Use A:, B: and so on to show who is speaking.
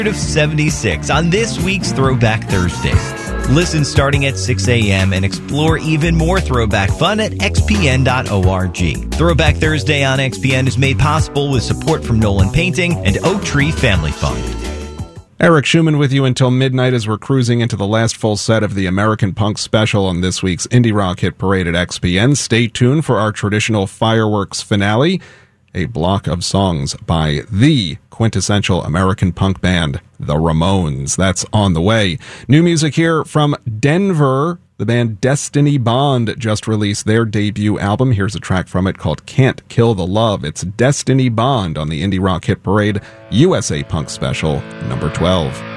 A: of 76 on this week's Throwback Thursday. Listen starting at 6 a.m. and explore even more throwback fun at xpn.org. Throwback Thursday on XPN is made possible with support from Nolan Painting and Oak Tree Family Fund.
B: Eric Schumann with you until midnight as we're cruising into the last full set of the American Punk Special on this week's Indie Rock Hit Parade at XPN. Stay tuned for our traditional fireworks finale, a block of songs by the quintessential American punk band, the Ramones. That's on the way. New music here from Denver. The band Destiny Bond just released their debut album. Here's a track from it called Can't Kill the Love. It's Destiny Bond on the Indie Rock Hit Parade USA Punk Special number 12.